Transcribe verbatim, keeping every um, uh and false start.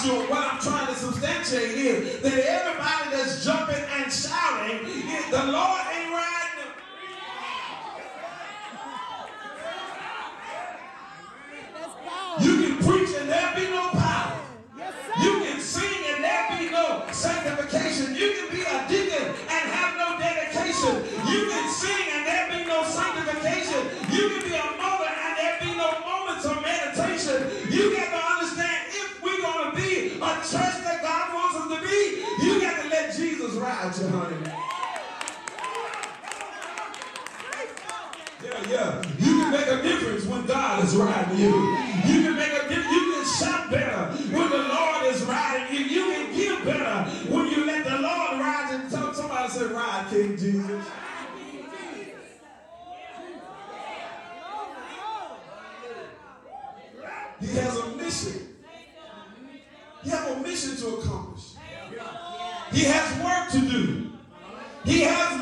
what, you, what I'm trying to substantiate is that everybody that's jumping and shouting, the Lord ain't riding them. You can preach and there be no power. You can sing and there be no sanctification. You can be a deacon and have no dedication. You can sing and there be no sanctification. You can be a mother and there be no moments of meditation. You got to understand, if we're going to be a church that God wants us to be, you got to let Jesus ride you, honey. Yeah, yeah. You can make a difference when God is riding you. You can make a difference. You can shout better when the Lord is riding you. You can give better when you let the Lord ride you. Tell somebody, say, ride, King Jesus. He has a mission. He has a mission to accomplish. He has work to do. He has